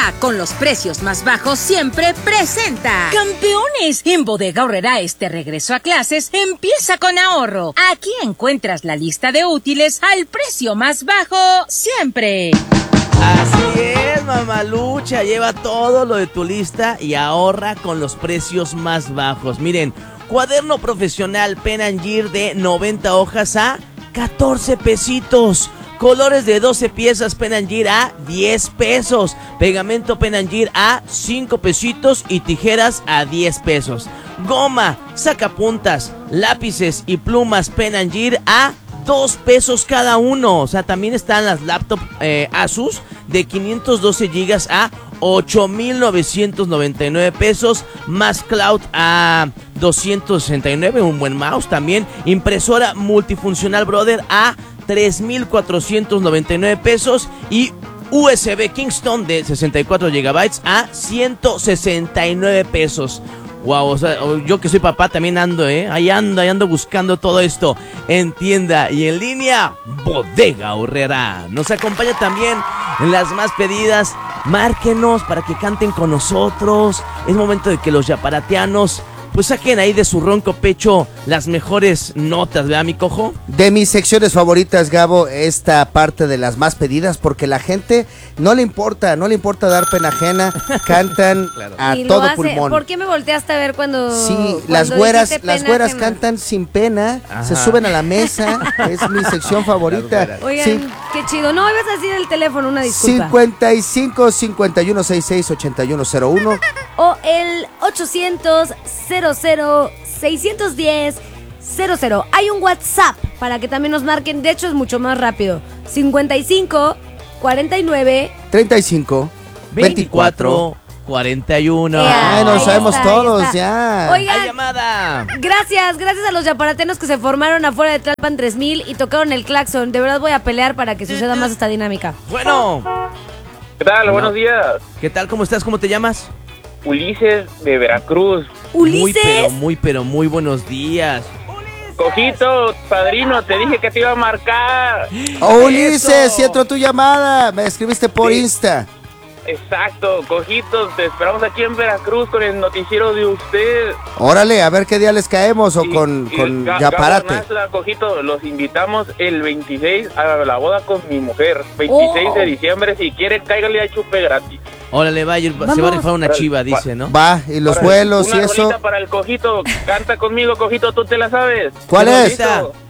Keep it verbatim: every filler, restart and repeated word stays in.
Ahorra con los precios más bajos siempre presenta. ¡Campeones! En Bodega Aurrerá este regreso a clases empieza con ahorro. Aquí encuentras la lista de útiles al precio más bajo siempre. Así es, mamalucha, lleva todo lo de tu lista y ahorra con los precios más bajos. Miren, cuaderno profesional Pen and Gear de noventa hojas a catorce pesitos. Colores de doce piezas Pen and Gear a diez pesos. Pegamento Pen and Gear a cinco pesitos y tijeras a diez pesos. Goma, sacapuntas, lápices y plumas Pen and Gear a dos pesos cada uno. O sea, también están las laptops eh, Asus de quinientos doce gigas a ocho mil novecientos noventa y nueve pesos. Más Cloud a doscientos sesenta y nueve, un buen mouse también. Impresora multifuncional Brother a tres mil cuatrocientos noventa y nueve pesos. Y U S B Kingston de sesenta y cuatro gigabytes a ciento sesenta y nueve pesos. Wow, o sea, yo que soy papá también ando, ¿eh? Ahí ando, ahí ando buscando todo esto en tienda y en línea. Bodega Aurrerá nos acompaña también en las más pedidas. Márquenos para que canten con nosotros. Es momento de que los yaparatianos pues saquen ahí de su ronco pecho las mejores notas, ¿verdad, mi cojo? De mis secciones favoritas, Gabo, esta parte de las más pedidas, porque la gente no le importa, no le importa dar pena ajena, cantan claro. a y todo hace, pulmón. ¿Por qué me volteaste a ver cuando Sí, cuando las güeras, las güeras ajena? cantan sin pena, Ajá. se suben a la mesa, es mi sección favorita. Oigan, Sí. qué chido. No, ibas a decir el teléfono, una disculpa. cincuenta y cinco, cincuenta y uno, sesenta y seis, ochenta y uno cero uno O el ochocientos, cero cero, seiscientos diez, cero cero. Hay un WhatsApp para que también nos marquen. De hecho, es mucho más rápido. cincuenta y cinco, cuarenta y nueve, treinta y cinco, veinticuatro. cuarenta y uno. Ya, Ay, nos ahí sabemos está, ahí todos está. ya. Oigan, ¡Hay llamada! gracias, gracias a los yaparatenos que se formaron afuera de Tlalpan tres mil y tocaron el claxon. De verdad voy a pelear para que suceda más esta dinámica. Bueno, ¿Qué tal? No. Buenos días. ¿qué tal? ¿Cómo estás? ¿Cómo te llamas? Ulises de Veracruz. Muy, Ulises. pero muy, pero muy buenos días. Cojito, padrino, te dije que te iba a marcar. Oh, Ulises, ¡Eso! si entró tu llamada, me escribiste por Sí. Insta. Exacto, Cojito, te esperamos aquí en Veracruz con el noticiero de usted. Órale, a ver qué día les caemos o Y- con, y con Ga- Yaparate. Gabo Nasla, Cojito, los invitamos el veintiséis a la boda con mi mujer. veintiséis Oh. de diciembre, si quiere, cáigale a chupe gratis. Órale, va, a ir- se va a Vamos. rifar una Órale, chiva, va. dice, ¿no? Va, y los Órale, vuelos y una eso. rolita para el Cojito, canta conmigo, Cojito, tú te la sabes. ¿Cuál Qué es? bonita.